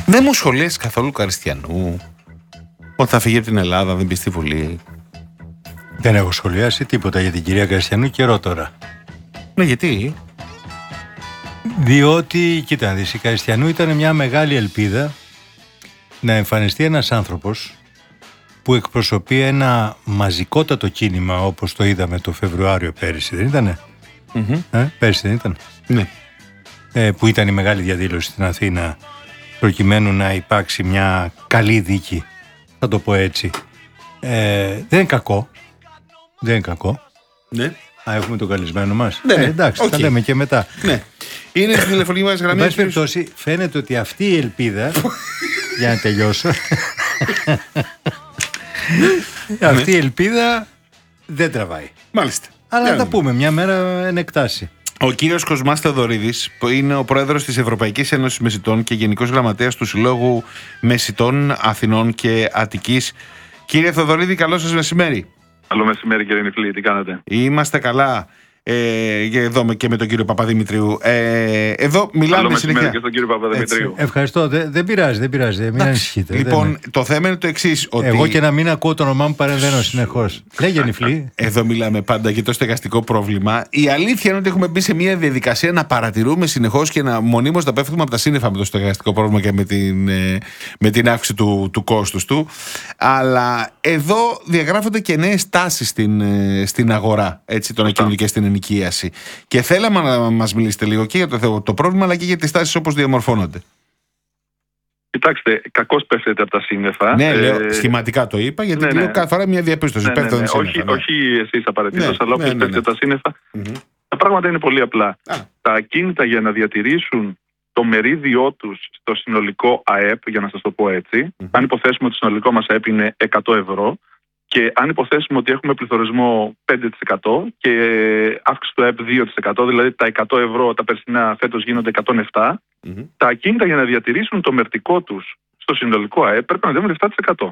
Δεν μου σχολίασε καθόλου Καριστιανού ότι θα φύγει από την Ελλάδα, δεν μπει στη Βουλή? Δεν έχω σχολιάσει τίποτα για την κυρία Καριστιανού καιρό τώρα. Ναι, γιατί? Διότι, κοίτα να δεις, η Καριστιανού ήταν μια μεγάλη ελπίδα να εμφανιστεί ένας άνθρωπος που εκπροσωπεί ένα μαζικότατο κίνημα, όπως το είδαμε το Φεβρουάριο πέρυσι, δεν ήτανε? Πέρυσι δεν ήταν? Ναι. Που ήταν η μεγάλη διαδήλωση στην Αθήνα προκειμένου να υπάρξει μια καλή δίκη, θα το πω έτσι. Δεν είναι κακό. Δεν είναι κακό. Ναι. Έχουμε τον καλεσμένο μας. Ναι, εντάξει, θα λέμε και μετά. Ναι. Είναι στην τηλεφωνική μας γραμμή. Εν πάση περιπτώσει, φαίνεται ότι αυτή η ελπίδα. Για να τελειώσω. Αυτή η ελπίδα δεν τραβάει. Μάλιστα. Αλλά να τα πούμε μια μέρα εν εκτάσει. Ο κύριος Κοσμάς Θεοδωρίδης, που είναι ο πρόεδρος της Ευρωπαϊκής Ένωσης Μεσιτών και γενικός γραμματέας του Συλλόγου Μεσιτών Αθηνών και Αττικής. Κύριε Θεοδωρίδη, καλό σας μεσημέρι. Καλό μεσημέρι, κύριε Νιφλή, τι κάνετε? Είμαστε καλά. Εδώ και με τον κύριο Παπαδημητρίου. Εδώ μιλάμε συνέχεια. συνέχεια. Και στον κύριο Παπαδημητρίου. Ευχαριστώ. Δεν πειράζει. Μην ανησυχείτε. Λοιπόν, το θέμα είναι το εξής. Ότι... Εγώ και να μην ακούω το όνομά μου παρεμβαίνω συνεχώς. Λέγε Νιφλή. Εδώ μιλάμε πάντα για το στεγαστικό πρόβλημα. Η αλήθεια είναι ότι έχουμε μπει σε μια διαδικασία να παρατηρούμε συνεχώς και να μονίμως να πέφτουμε από τα σύννεφα με το στεγαστικό πρόβλημα και με την αύξηση του κόστους του. Αλλά εδώ διαγράφονται και νέες τάσεις στην αγορά, έτσι, των ακινήτων και στην ενοικίαση. Και θέλαμε να μας μιλήσετε λίγο και για το πρόβλημα, αλλά και για τις τάσεις όπως διαμορφώνονται. Κοιτάξτε, κακώς πέφτεται από τα σύννεφα. Ναι, λέω, σχηματικά το είπα, γιατί λέω κάθε φορά μια διαπίστωση. Όχι εσείς απαραίτητος, αλλά όποιος πέφτει από τα σύννεφα. Τα πράγματα είναι πολύ απλά. Τα ακίνητα, για να διατηρήσουν το μερίδιό τους στο συνολικό ΑΕΠ, για να σας το πω έτσι, αν υποθέσουμε ότι το συνολικό μας ΑΕΠ είναι 100 ευρώ, και αν υποθέσουμε ότι έχουμε πληθωρισμό 5% και αύξηση του ΑΕΠ 2%, δηλαδή τα 100 ευρώ τα περσινά φέτος γίνονται 107, τα ακίνητα, για να διατηρήσουν το μερτικό τους στο συνολικό ΑΕΠ, πρέπει να ανεβούν 7%.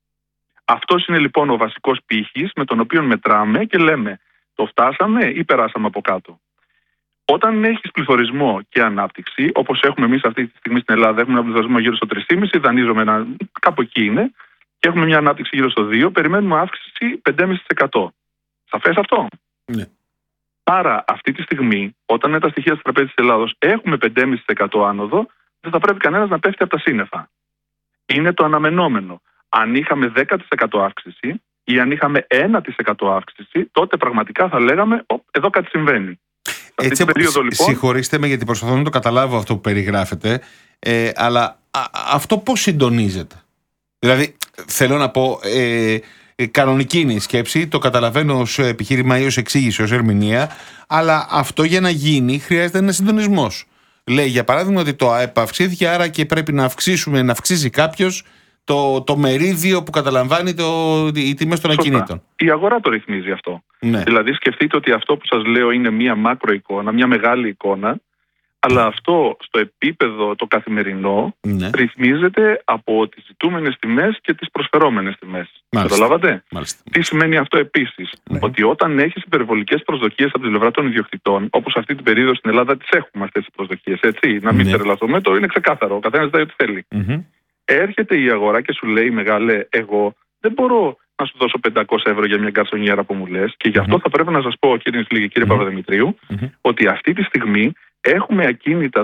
Αυτός είναι λοιπόν ο βασικός πύχης με τον οποίο μετράμε και λέμε το φτάσαμε ή περάσαμε από κάτω. Όταν έχεις πληθωρισμό και ανάπτυξη, όπως έχουμε εμείς αυτή τη στιγμή στην Ελλάδα, έχουμε ένα πληθωρισμό γύρω στο 3,5, δανείζομαι κάπου εκεί είναι, και έχουμε μια ανάπτυξη γύρω στο 2, περιμένουμε αύξηση 5,5%. Σαφές αυτό? Ναι. Άρα αυτή τη στιγμή, όταν είναι τα στοιχεία της τραπέζης της Ελλάδος, έχουμε 5,5% άνοδο, δεν θα πρέπει κανένας να πέφτει από τα σύννεφα. Είναι το αναμενόμενο. Αν είχαμε 10% αύξηση ή αν είχαμε 1% αύξηση, τότε πραγματικά θα λέγαμε εδώ κάτι συμβαίνει. Έτσι, περίοδο, λοιπόν, συγχωρήστε με γιατί προσπαθώ να το καταλάβω αυτό που περιγράφετε, αλλά αυτό πώς συντονίζεται? Δηλαδή, θέλω να πω, κανονική είναι η σκέψη, το καταλαβαίνω ως επιχείρημα ή ως εξήγηση, ως ερμηνεία, αλλά αυτό για να γίνει χρειάζεται ένας συντονισμός. Λέει, για παράδειγμα, ότι το ΑΕΠ αυξήθηκε, άρα και πρέπει να αυξήσει κάποιος το μερίδιο που καταλαμβάνει οι τιμές των ακινήτων. Η αγορά το ρυθμίζει αυτό. Ναι. Δηλαδή, σκεφτείτε ότι αυτό που σας λέω είναι μία μάκρο εικόνα, μία μεγάλη εικόνα, αλλά αυτό στο επίπεδο το καθημερινό ρυθμίζεται από τις ζητούμενες τιμές και τις προσφερόμενες τιμές. Καταλάβατε? Τι σημαίνει αυτό επίσης? Ότι όταν έχεις υπερβολικές προσδοκίες από την πλευρά των ιδιοκτητών, όπως αυτή την περίοδο στην Ελλάδα τις έχουμε αυτές τις προσδοκίες, έτσι, να μην τρελαθούμε, το είναι ξεκάθαρο, ο καθένας ζητάει ό,τι θέλει. Έρχεται η αγορά και σου λέει, μεγάλε, εγώ δεν μπορώ να σου δώσω 500 ευρώ για μια γκαρσονιέρα που μου λες, και γι' αυτό θα πρέπει να σας πω, κύριε Παπαδημητρίου, ότι αυτή τη στιγμή έχουμε ακίνητα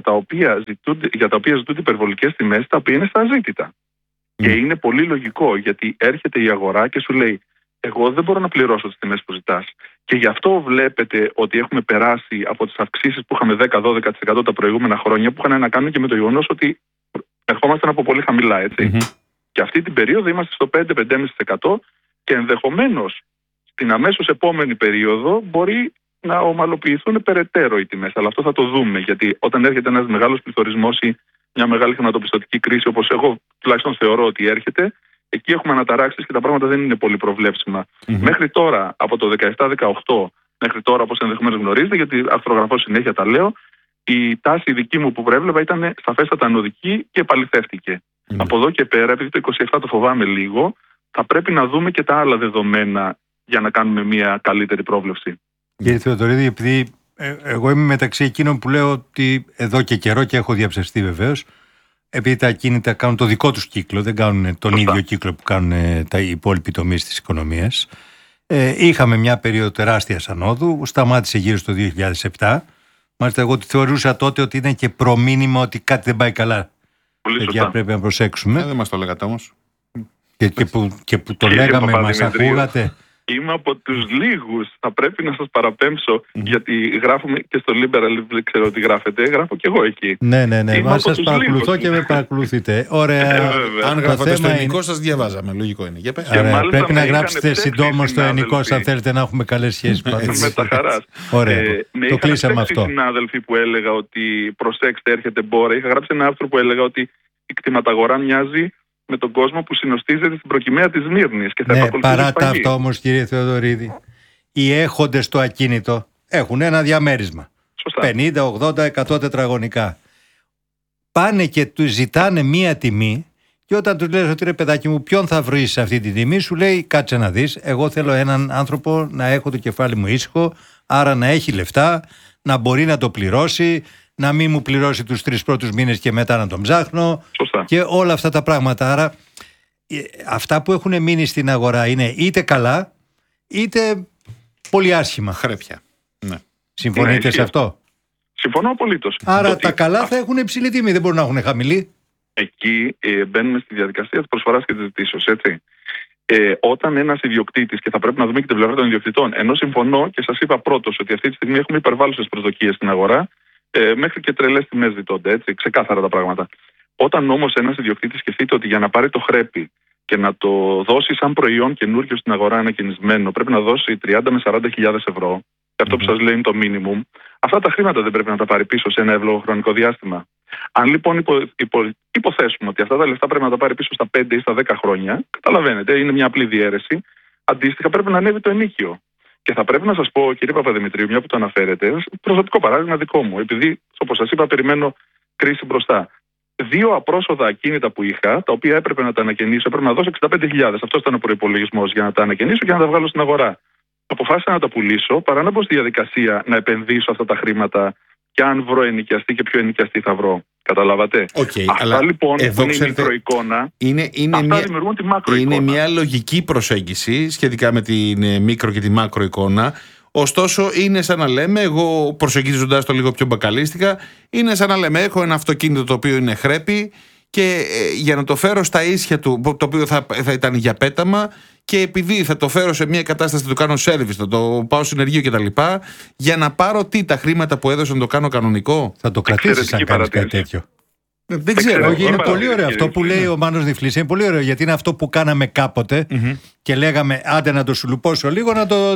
για τα οποία ζητούνται υπερβολικές τιμές, τα οποία είναι στα αζήτητα. Και είναι πολύ λογικό, γιατί έρχεται η αγορά και σου λέει, εγώ δεν μπορώ να πληρώσω τις τιμές που ζητάς. Και γι' αυτό βλέπετε ότι έχουμε περάσει από τις αυξήσεις που είχαμε 10-12% τα προηγούμενα χρόνια, που είχαν να κάνουν και με το γεγονός ότι ερχόμασταν από πολύ χαμηλά, έτσι. Και αυτή την περίοδο είμαστε στο 5-5,5% και ενδεχομένως στην αμέσως επόμενη περίοδο μπορεί να ομαλοποιηθούν περαιτέρω οι τιμές. Αλλά αυτό θα το δούμε, γιατί όταν έρχεται ένας μεγάλος πληθωρισμός ή μια μεγάλη χρηματοπιστωτική κρίση, όπως εγώ τουλάχιστον θεωρώ ότι έρχεται, εκεί έχουμε αναταράξεις και τα πράγματα δεν είναι πολύ προβλέψιμα. Μέχρι τώρα, από το 17-18 μέχρι τώρα, όπως ενδεχομένως γνωρίζετε, γιατί αρθρογραφώ συνέχεια τα λέω, η τάση δική μου που προέβλεπα ήταν σαφέστατα ανωδική και επαληθεύτηκε. Από εδώ και πέρα, επειδή το 27 το φοβάμαι λίγο, θα πρέπει να δούμε και τα άλλα δεδομένα για να κάνουμε μια καλύτερη πρόβλεψη. Κύριε Θεοδωρίδη, επειδή εγώ είμαι μεταξύ εκείνων που λέω ότι εδώ και καιρό, και έχω διαψευστεί βεβαίως, επειδή τα ακίνητα κάνουν το δικό τους κύκλο, δεν κάνουν τον ίδιο κύκλο που κάνουν οι υπόλοιποι τομείς της οικονομίας. Είχαμε μια περίοδο τεράστιας ανόδου, σταμάτησε γύρω στο 2007. Μάλιστα, εγώ θεωρούσα τότε ότι είναι και προμήνυμα ότι κάτι δεν πάει καλά. Παιδιά, πρέπει να προσέξουμε. Δεν μας το λέγατε όμως. Και που το λέγαμε, μας ακούγατε. Είμαι από τους λίγους. Θα πρέπει να σας παραπέμψω, γιατί γράφουμε και στο Liberal, δεν ξέρω τι γράφετε. Γράφω και εγώ εκεί. Ναι. Μα σας παρακολουθώ και με παρακολουθείτε. Ωραία. Αν γράφατε στο ελληνικό, σας διαβάζαμε. Λογικό είναι. Πρέπει να γράψετε συντόμως στο ελληνικό, αν θέλετε να έχουμε καλές σχέσεις. Με τα χαράς. Ωραία. Το κλείσαμε αυτό. Με συνάδελφοι που έλεγα ότι προσέξτε, έρχεται μπόρα. Είχα γράψει ένα άρθρο που έλεγα ότι η κτηματαγορά μοιάζει με τον κόσμο που συνοστίζεται στην προκυμαία της Μύρνης. Ναι, παρά τα αυτό όμως, κύριε Θεοδωρίδη, οι έχοντες το ακίνητο έχουν ένα διαμέρισμα. Σωστά. 50, 80, 100 τετραγωνικά. Πάνε και τους ζητάνε μία τιμή και όταν τους λες ότι ρε παιδάκι μου, ποιον θα βρεις σε αυτή τη τιμή, σου λέει κάτσε να δεις, εγώ θέλω έναν άνθρωπο να έχω το κεφάλι μου ήσυχο, άρα να έχει λεφτά, να μπορεί να το πληρώσει, να μην μου πληρώσει τους 3 πρώτους μήνες και μετά να τον ψάχνω. Σωστά. Και όλα αυτά τα πράγματα. Άρα αυτά που έχουν μείνει στην αγορά είναι είτε καλά είτε πολύ άσχημα. Χρέπια. Ναι. Συμφωνείτε σε αυτό? Συμφωνώ απολύτως. Άρα τα καλά θα έχουν υψηλή τιμή, δεν μπορούν να έχουν χαμηλή. Εκεί μπαίνουμε στη διαδικασία της προσφοράς και της ζητήσεως, έτσι. Όταν ένας ιδιοκτήτης, και θα πρέπει να δούμε και την πλευρά των ιδιοκτητών, ενώ συμφωνώ και σας είπα πρώτος ότι αυτή τη στιγμή έχουμε υπερβάλλουσες προσδοκίες στην αγορά, μέχρι και τρελές τιμές ζητώνται, έτσι, ξεκάθαρα τα πράγματα. Όταν όμως ένας ιδιοκτήτης σκεφτείτε ότι για να πάρει το χρέπι και να το δώσει σαν προϊόν καινούργιο στην αγορά ανακαινισμένο, πρέπει να δώσει 30 με 40.000 ευρώ, και αυτό που σας λέει είναι το minimum, αυτά τα χρήματα δεν πρέπει να τα πάρει πίσω σε ένα εύλογο χρονικό διάστημα. Αν λοιπόν υποθέσουμε ότι αυτά τα λεφτά πρέπει να τα πάρει πίσω στα 5 ή στα 10 χρόνια, καταλαβαίνετε, είναι μια απλή διαίρεση, αντίστοιχα πρέπει να ανέβει το ενοίκιο. Και θα πρέπει να σας πω, κύριε Παπαδημητρίου, μια που το αναφέρετε, προσωπικό παράδειγμα δικό μου, επειδή, όπως σας είπα, περιμένω κρίση μπροστά. 2 απρόσοδα ακίνητα που είχα, τα οποία έπρεπε να τα ανακαινήσω, έπρεπε να δώσω 65.000. Αυτό ήταν ο προϋπολογισμός για να τα ανακαινήσω και να τα βγάλω στην αγορά. Αποφάσισα να τα πουλήσω παρά να μπω στη διαδικασία να επενδύσω αυτά τα χρήματα και αν βρω ενοικιαστή και ποιο ενοικιαστή θα βρω. Καταλάβατε. Αυτά λοιπόν εδώ, που είναι η μικροεικόνα, αυτά δημιουργούν τη μακροεικόνα. Είναι μια λογική προσέγγιση σχετικά με την μικρο και τη μακροεικόνα. Ωστόσο, είναι σαν να λέμε, εγώ προσεγγίζοντας το λίγο πιο μπακαλίστικα, είναι σαν να λέμε: έχω ένα αυτοκίνητο το οποίο είναι χρέπι και για να το φέρω στα ίσια του, το οποίο θα ήταν για πέταμα, και επειδή θα το φέρω σε μια κατάσταση, θα το κάνω σέρβις, θα το πάω συνεργείο κτλ., για να πάρω τα χρήματα που έδωσα να το κάνω κανονικό. Θα το κρατήσεις αν κάνεις κάτι τέτοιο? Δεν ξέρω. Είναι πολύ ωραίο αυτό που λέει ο Μάνος Νιφλής. Είναι πολύ ωραίο γιατί είναι αυτό που κάναμε κάποτε και λέγαμε άντε να το σουλουπώσω λίγο,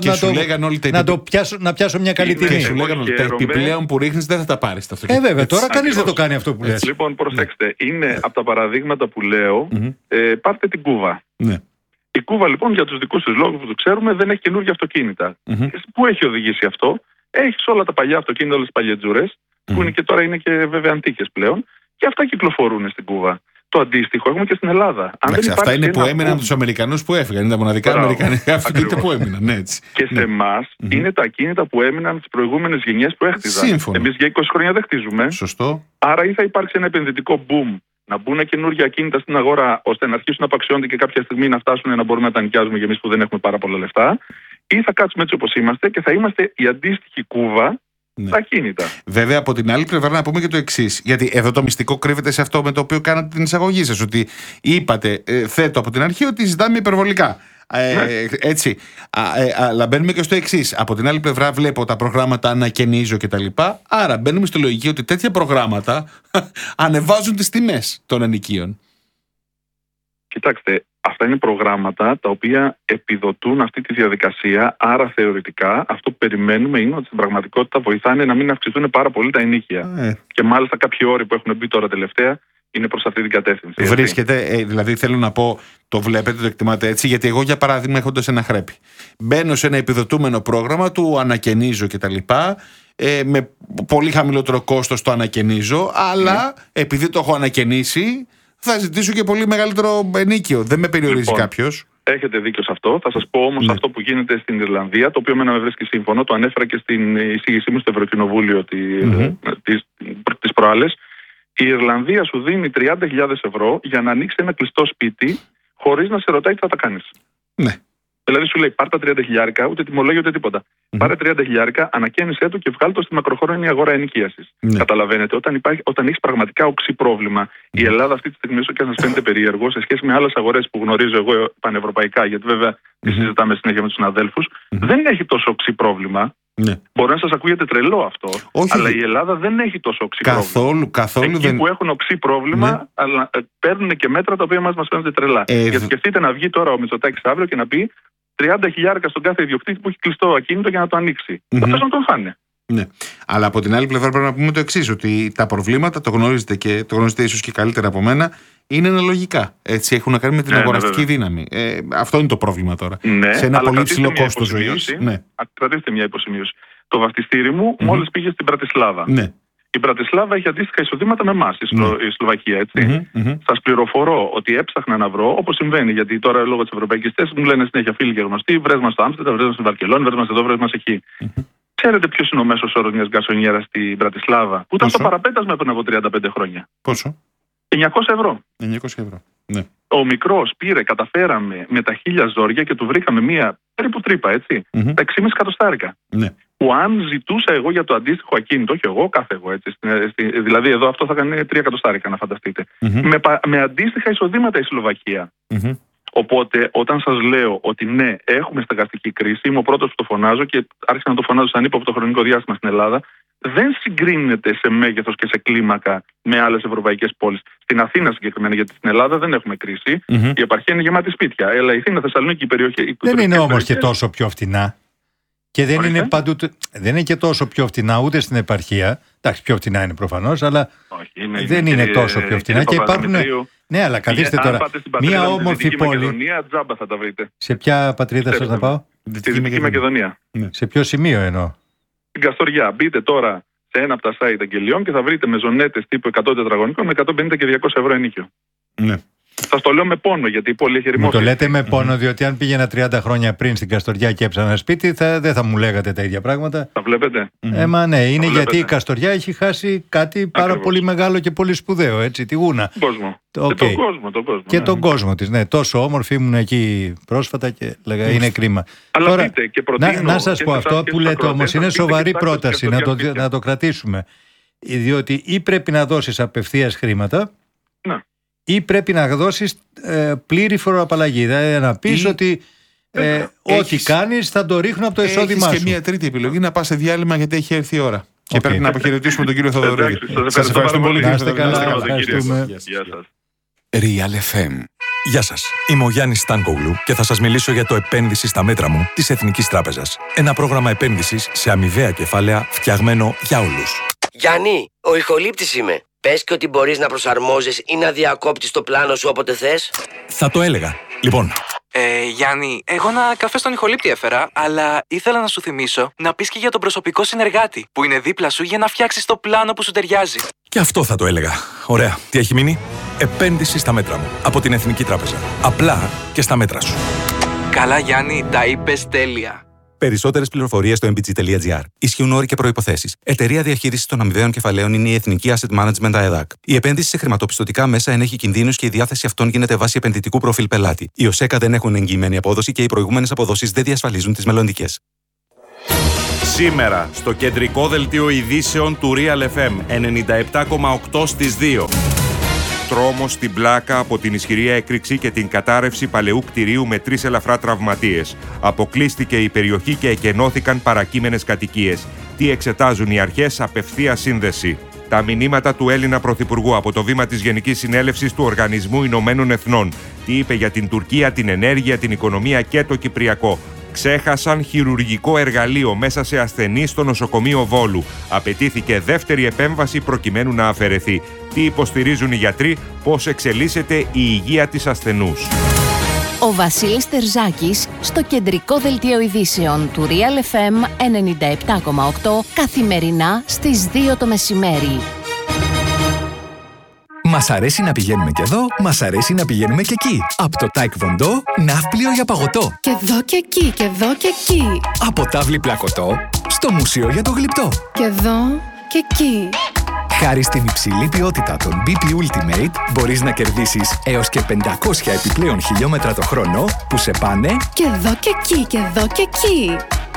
να πιάσω μια καλή τιμή. Και σου λέγανε τα επιπλέον που ρίχνεις δεν θα τα πάρεις. Βέβαια, τώρα κανείς δεν το κάνει αυτό που λες. Λοιπόν, προσέξτε, είναι από τα παραδείγματα που λέω, πάρτε την Κούβα. Η Κούβα λοιπόν, για τους δικούς τους λόγους που το ξέρουμε, δεν έχει καινούργια αυτοκίνητα. Πού έχει οδηγήσει αυτό? Έχεις όλα τα παλιά αυτοκίνητα, όλες τις παλιετζούρες, που είναι και τώρα είναι και βέβαια αντίκες πλέον. Και αυτά κυκλοφορούν στην Κούβα. Το αντίστοιχο έχουμε και στην Ελλάδα. Αυτά είναι που έμειναν από τους Αμερικανούς που έφυγαν. Είναι τα μοναδικά αμερικανικά αυτοκίνητα που έμειναν. Έτσι. Και σε εμάς είναι τα ακίνητα που έμειναν τις προηγούμενες γενιές που έχτιζαν. Εμείς για 20 χρόνια δεν χτίζουμε. Σωστό. Άρα ή θα υπάρξει ένα επενδυτικό boom, να μπουν καινούργια ακίνητα στην αγορά, ώστε να αρχίσουν να απαξιώνται και κάποια στιγμή να φτάσουν να μπορούμε να τα νοικιάζουμε για εμείς που δεν έχουμε πάρα πολλά λεφτά, ή θα κάτσουμε έτσι όπως είμαστε και θα είμαστε η αντίστοιχη Κούβα. Ναι. Ακίνητα. Βέβαια, από την άλλη πλευρά να πούμε και το εξής. Γιατί εδώ το μυστικό κρύβεται σε αυτό με το οποίο κάνατε την εισαγωγή σας. Ότι είπατε, θέτω από την αρχή ότι ζητάμε υπερβολικά. Έτσι. Αλλά μπαίνουμε και στο εξής. Από την άλλη πλευρά βλέπω τα προγράμματα ανακαινίζω κτλ. Άρα μπαίνουμε στη λογική ότι τέτοια προγράμματα ανεβάζουν τις τιμές των ενοικίων. Κοιτάξτε, αυτά είναι προγράμματα τα οποία επιδοτούν αυτή τη διαδικασία. Άρα θεωρητικά αυτό που περιμένουμε είναι ότι στην πραγματικότητα βοηθάνε να μην αυξηθούν πάρα πολύ τα ενοίκια. Και μάλιστα κάποιοι όροι που έχουν μπει τώρα τελευταία είναι προς αυτή την κατεύθυνση. Βρίσκεται, δηλαδή θέλω να πω, το βλέπετε, το εκτιμάτε έτσι, γιατί εγώ για παράδειγμα έχοντας ένα χρέπι, μπαίνω σε ένα επιδοτούμενο πρόγραμμα, του ανακαινίζω κτλ. Με πολύ χαμηλότερο κόστος το ανακαινίζω, αλλά επειδή το έχω ανακαινήσει, θα ζητήσω και πολύ μεγαλύτερο ενοίκιο. Δεν με περιορίζει κάποιος. Έχετε δίκιο σε αυτό. Θα σας πω όμως αυτό που γίνεται στην Ιρλανδία, το οποίο με βρίσκει σύμφωνο. Το ανέφερα και στην εισήγησή μου στο Ευρωκοινοβούλιο τις προάλλες. Η Ιρλανδία σου δίνει 30.000 ευρώ για να ανοίξει ένα κλειστό σπίτι, χωρίς να σε ρωτάει τι θα τα κάνεις. Ναι. Δηλαδή σου λέει: πάρ' τα 30.000, ούτε τιμολόγιο ούτε τίποτα. Πάρε 30.000, ανακαίνισέ το και βγάλ' το στη μακροχρόνια αγορά ενοικίασης. Καταλαβαίνετε, όταν έχεις πραγματικά οξύ πρόβλημα, η Ελλάδα αυτή τη στιγμή, όσο και αν σας φαίνεται περίεργο, σε σχέση με άλλες αγορές που γνωρίζω εγώ πανευρωπαϊκά, γιατί βέβαια τη συζητάμε συνέχεια με τους συναδέλφους, δεν έχει τόσο οξύ πρόβλημα. Ναι. Μπορεί να σας ακούγεται τρελό αυτό, αλλά η Ελλάδα δεν έχει τόσο οξύ πρόβλημα. Καθόλου εκεί που έχουν οξύ πρόβλημα, αλλά παίρνουν και μέτρα τα οποία μας φαίνονται τρελά. Γιατί σκεφτείτε να βγει τώρα ο Μητσοτάκης αύριο και να πει 30.000 στον κάθε ιδιοκτήτη που έχει κλειστό ακίνητο για να το ανοίξει. Θα θες να τον φάνε. Ναι. Αλλά από την άλλη πλευρά πρέπει να πούμε το εξής, ότι τα προβλήματα, το γνωρίζετε και το γνωρίζετε ίσως και καλύτερα από μένα, είναι αναλογικά. Έτσι, έχουν να κάνουν με την αγοραστική δύναμη. Αυτό είναι το πρόβλημα τώρα. Ναι, σε ένα πολύ ψηλό κόστος ζωής. Ναι. Κρατήστε μια υποσημείωση. Το βαφτιστήρι μου μόλις πήγε στην Πρατισλάβα. Ναι. Η Πρατισλάβα έχει αντίστοιχα εισοδήματα με εμάς, η Σλοβακία, έτσι. Σας πληροφορώ ότι έψαχνα να βρω, όπως συμβαίνει, γιατί τώρα λόγω της ευρωπαϊκής θέσης μου λένε συνέχεια φίλοι και γνωστοί, βρες μας στο Άμστερνταμ, βρες μας στη Βαρκελόνη, βρες μας εδώ, βρες μας εκεί. Ξέρετε ποιος είναι ο μέσος όρος μιας γκασονιέρας στην Πρατισλάβα, που ήταν στο παραπέτασμα πριν από 35 χρόνια? Πόσο? 900 ευρώ. 900 ευρώ. Ναι. Ο μικρός πήρε, καταφέραμε με τα 1000 ζόρια και του βρήκαμε μία περίπου τρύπα, έτσι. Τα 6,5 εκατοστάρικα. Ναι. Που αν ζητούσα εγώ για το αντίστοιχο ακίνητο, όχι εγώ, κάθε εγώ, έτσι. Δηλαδή εδώ αυτό θα κάνει 3 εκατοστάρικα, να φανταστείτε. Με αντίστοιχα εισοδήματα η Σλοβακία. Οπότε, όταν σας λέω ότι ναι, έχουμε στεγαστική κρίση, είμαι ο πρώτος που το φωνάζω και άρχισα να το φωνάζω σαν ύποπτο χρονικό διάστημα στην Ελλάδα, δεν συγκρίνεται σε μέγεθος και σε κλίμακα με άλλες ευρωπαϊκές πόλεις. Στην Αθήνα συγκεκριμένα, γιατί στην Ελλάδα δεν έχουμε κρίση, η επαρχία είναι γεμάτη σπίτια. Αλλά η Αθήνα, Θεσσαλονίκη, η περιοχή. Δεν είναι όμως και τόσο πιο φτηνά. Και δεν είναι παντού, δεν είναι και τόσο πιο φτηνά ούτε στην επαρχία. Εντάξει, πιο φτηνά είναι προφανώς, αλλά δεν είναι τόσο πιο φτηνά. Και υπάρχουν. Ναι, αλλά καθίστε τώρα. Μια όμορφη πόλη. Μακεδονία, τζάμπα θα τα βρείτε. Σε ποια πατρίδα σας να πάω? Στη Δυτική Μακεδονία. Σε ποιο σημείο εννοώ? Στην Καστοριά. Μπείτε τώρα σε ένα από τα site αγγελιών και θα βρείτε μεζονέτες τύπου 100 τετραγωνικών με 150 και 200 ευρώ ενοίκιο. Ναι. Σας το λέω με πόνο, γιατί η πόλη έχει ρημώσει. Μου το λέτε με πόνο, διότι αν πήγαινα 30 χρόνια πριν στην Καστοριά και έψανα ένα σπίτι, δεν θα μου λέγατε τα ίδια πράγματα. Τα βλέπετε. Μα ναι, είναι γιατί η Καστοριά έχει χάσει κάτι πάρα πολύ μεγάλο και πολύ σπουδαίο, έτσι, τη Γούνα. Τον κόσμο. Τον κόσμο. Και τον κόσμο της, ναι. Τόσο όμορφη ήμουν εκεί πρόσφατα και λέγα είναι κρίμα. Αλλά τώρα, δείτε, και να σας πω, αυτό που λέτε όμως είναι σοβαρή πρόταση, να το κρατήσουμε. Διότι ή πρέπει να δώσεις απευθείας χρήματα, ή πρέπει να δώσεις πλήρη φοροαπαλλαγή. Δηλαδή να πεις ότι ό,τι κάνεις θα το ρίχνω από το εισόδημά σου. Και μια τρίτη επιλογή, να πας σε διάλειμμα γιατί έχει έρθει η ώρα. Και πρέπει να αποχαιρετήσουμε τον κύριο Θοδωρίδη. Σας ευχαριστώ πολύ. Να είστε καλά. Γεια σας. Real FM. Γεια σας. Είμαι ο Γιάννης Στάνκογλου και θα σας μιλήσω για το επένδυση στα μέτρα μου της Εθνικής Τράπεζας. Ένα πρόγραμμα επένδυσης σε αμοιβαία κεφάλαια φτιαγμένο για όλους. Γιάννη, ο ηχολήπτης είμαι. Πες και ότι μπορείς να προσαρμόζεις ή να διακόπτεις το πλάνο σου όποτε θες. Θα το έλεγα. Λοιπόν. Γιάννη, εγώ ένα καφέ στον ηχολήπτη έφερα, αλλά ήθελα να σου θυμίσω να πεις και για τον προσωπικό συνεργάτη που είναι δίπλα σου για να φτιάξεις το πλάνο που σου ταιριάζει. Και αυτό θα το έλεγα. Ωραία. Τι έχει μείνει? Επένδυση στα μέτρα μου. Από την Εθνική Τράπεζα. Απλά και στα μέτρα σου. Καλά, Γιάννη, τα είπες τέλεια. Περισσότερες πληροφορίες στο mbg.gr. Ισχύουν όροι και προϋποθέσεις. Εταιρεία διαχείρισης των αμοιβαίων κεφαλαίων είναι η Εθνική Asset Management ΑΕΔΑΚ. Η επένδυση σε χρηματοπιστωτικά μέσα ενέχει κινδύνους και η διάθεση αυτών γίνεται βάσει επενδυτικού προφίλ πελάτη. Οι ΟΣΕΚΑ δεν έχουν εγγυημένη απόδοση και οι προηγούμενες αποδόσεις δεν διασφαλίζουν τις μελλοντικές. Σήμερα, στο κεντρικό δελτίο ειδήσεων του Real FM 97,8 στις 2. Τρόμος στην Πλάκα από την ισχυρή έκρηξη και την κατάρρευση παλαιού κτηρίου με 3 ελαφρά τραυματίες. Αποκλείστηκε η περιοχή και εκενώθηκαν παρακείμενες κατοικίες. Τι εξετάζουν οι αρχές? Απευθείας σύνδεση. Τα μηνύματα του Έλληνα Πρωθυπουργού από το βήμα της Γενικής Συνέλευσης του Οργανισμού Ηνωμένων Εθνών. Τι είπε για την Τουρκία, την ενέργεια, την οικονομία και το Κυπριακό. Ξέχασαν χειρουργικό εργαλείο μέσα σε ασθενή στο νοσοκομείο Βόλου. Απαιτήθηκε δεύτερη επέμβαση προκειμένου να αφαιρεθεί. Τι υποστηρίζουν οι γιατροί? Πώς εξελίσσεται η υγεία της ασθενούς? Ο Βασίλης Τερζάκης στο κεντρικό δελτίο ειδήσεων του Real FM 97,8 καθημερινά στις 2 το μεσημέρι. Μας αρέσει να πηγαίνουμε και εδώ, μας αρέσει να πηγαίνουμε και εκεί. Από το Taekwondo, ναύπλιο για παγωτό. Και εδώ και εκεί, και εδώ και εκεί. Από τάβλη πλακωτό, στο μουσείο για το γλυπτό. Και εδώ και εκεί. Χάρη στην υψηλή ποιότητα των BP Ultimate, μπορείς να κερδίσεις έως και 500 επιπλέον χιλιόμετρα το χρόνο που σε πάνε και εδώ και εκεί και εδώ και εκεί.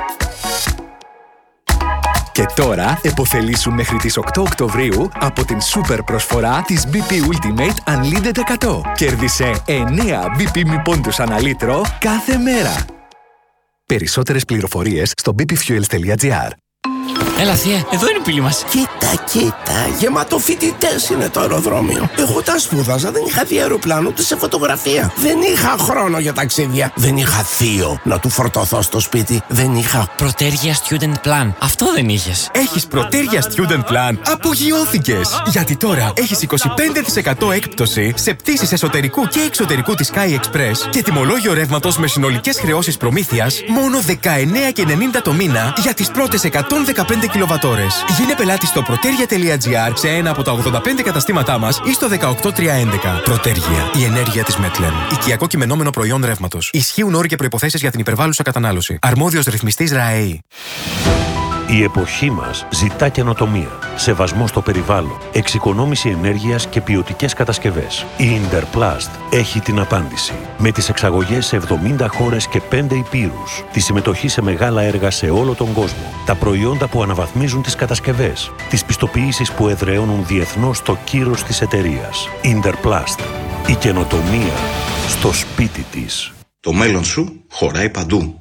Και τώρα επωφελήσου μέχρι τις 8 Οκτωβρίου από την σούπερ προσφορά της BP Ultimate Unlimited 100. Κέρδισε 9 BP μη πόντους ανά λίτρο κάθε μέρα. Περισσότερες πληροφορίες στο bpfuels.gr. Έλα θεία, εδώ είναι η πύλη μας. Κοίτα, γεμάτο φοιτητές είναι το αεροδρόμιο. Εγώ τα σπούδαζα, δεν είχα δει αεροπλάνο ούτε σε φωτογραφία. Δεν είχα χρόνο για ταξίδια. Δεν είχα θείο να του φορτωθώ στο σπίτι. Δεν είχα Πρωτέργεια Student Plan. Αυτό δεν είχες. Έχεις Πρωτέργεια Student Plan. Απογειώθηκες. Γιατί τώρα έχεις 25% έκπτωση σε πτήσεις εσωτερικού και εξωτερικού της Sky Express και τιμολόγιο ρεύματος με συνολικές χρεώσεις προμήθειας μόνο 19,90 το μήνα για τις πρώτες 115 κιλοβατόρες. Γίνε πελάτη στο proteria.gr σε ένα από τα 85 καταστήματά μας ή στο 18311. Πρωτέργεια. Η ενέργεια της Metlen. Οικιακό κειμενόμενο προϊόν ρεύματος. Ισχύουν όροι και προϋποθέσεις για την υπερβάλλουσα κατανάλωση. Αρμόδιος ρυθμιστής ΡΑΕΗ. Η εποχή μας ζητά καινοτομία, σεβασμό στο περιβάλλον, εξοικονόμηση ενέργειας και ποιοτικές κατασκευές. Η Interplast έχει την απάντηση. Με τις εξαγωγές σε 70 χώρες και 5 υπήρους, τη συμμετοχή σε μεγάλα έργα σε όλο τον κόσμο, τα προϊόντα που αναβαθμίζουν τις κατασκευές, τις πιστοποιήσεις που εδραιώνουν διεθνώς το κύρος της εταιρείας. Interplast. Η καινοτομία στο σπίτι της. Το μέλλον σου χωράει παντού.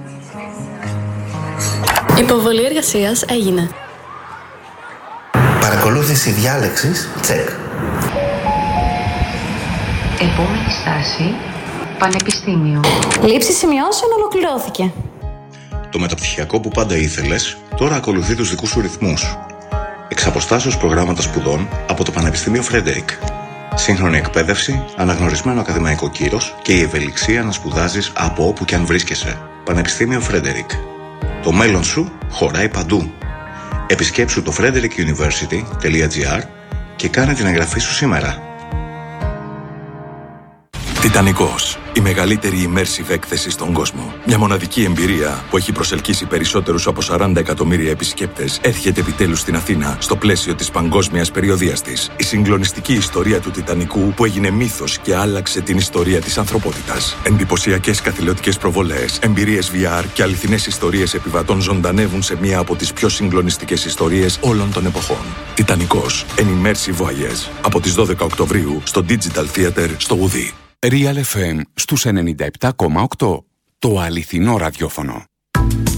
Υποβολή εργασίας έγινε. Παρακολούθηση διάλεξης, τσεκ. Επόμενη στάση, πανεπιστήμιο. Λήψη σημειώσεων ολοκληρώθηκε. Το μεταπτυχιακό που πάντα ήθελες, τώρα ακολουθεί τους δικούς σου ρυθμούς. Εξ αποστάσεως προγράμματα σπουδών από το Πανεπιστήμιο Φρέντερικ. Σύγχρονη εκπαίδευση, αναγνωρισμένο ακαδημαϊκό κύρος και η ευελιξία να σπουδάζεις από όπου και αν βρίσκεσαι. Πανεπιστήμιο Φρέντερικ. Το μέλλον σου χωράει παντού. Επισκέψου το frederickuniversity.gr και κάνε την εγγραφή σου σήμερα. Τιτανικός. Η μεγαλύτερη immersive έκθεση στον κόσμο. Μια μοναδική εμπειρία που έχει προσελκύσει περισσότερους από 40 εκατομμύρια επισκέπτες έρχεται επιτέλους στην Αθήνα στο πλαίσιο της παγκόσμιας περιοδείας της. Η συγκλονιστική ιστορία του Τιτανικού που έγινε μύθος και άλλαξε την ιστορία της ανθρωπότητας. Εντυπωσιακές καθηλωτικές προβολές, εμπειρίες VR και αληθινές ιστορίες επιβατών ζωντανεύουν σε μία από τις πιο συγκλονιστικές ιστορίες όλων των εποχών. Τιτανικός. An immersive voyage. Από τις 12 Οκτωβρίου στο Digital Theater στο Ουδί. Real FM στους 97,8. Το αληθινό ραδιόφωνο.